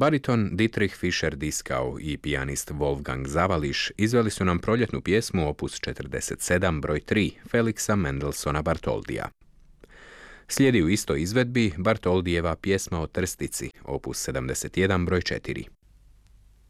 Bariton Dietrich Fischer-Dieskau i pijanist Wolfgang Zawališ izveli su nam proljetnu pjesmu opus 47 broj 3 Felixa Mendelssohna Bartholdija. Slijedi u istoj izvedbi Bartholdijeva pjesma o trstici, opus 71 broj 4.